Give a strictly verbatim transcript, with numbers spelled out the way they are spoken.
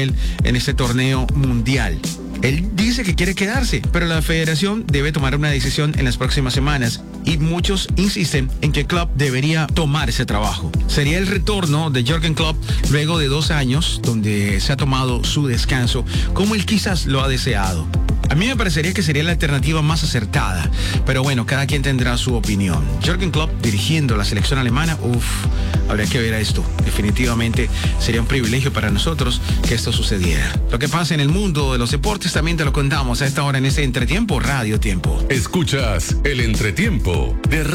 en este torneo mundial. Él dice que quiere quedarse, pero la federación debe tomar una decisión en las próximas semanas y muchos insisten en que Klopp debería tomar ese trabajo. Sería el retorno de Jürgen Klopp luego de dos años donde se ha tomado su descanso como él quizás lo ha deseado. A mí me parecería que sería la alternativa más acertada, pero bueno, cada quien tendrá su opinión. Jürgen Klopp dirigiendo la selección alemana, uff, habría que ver a esto. Definitivamente sería un privilegio para nosotros que esto sucediera. Lo que pasa en el mundo de los deportes también te lo contamos a esta hora en este Entretiempo Radio Tiempo. Escuchas el Entretiempo de